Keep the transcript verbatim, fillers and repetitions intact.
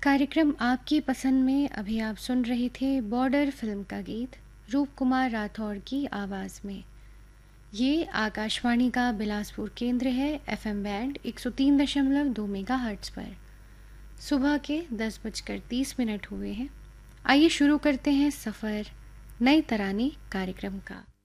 कार्यक्रम आपकी पसंद में अभी आप सुन रहे थे बॉर्डर फिल्म का गीत रूप कुमार राठौड़ की आवाज़ में। ये आकाशवाणी का बिलासपुर केंद्र है, एफएम बैंड एक सौ तीन दशमलव दो मेगाहर्ट्ज़ पर। सुबह के दस बजकर तीस मिनट हुए हैं। आइए शुरू करते हैं सफ़र नई तरानी कार्यक्रम का।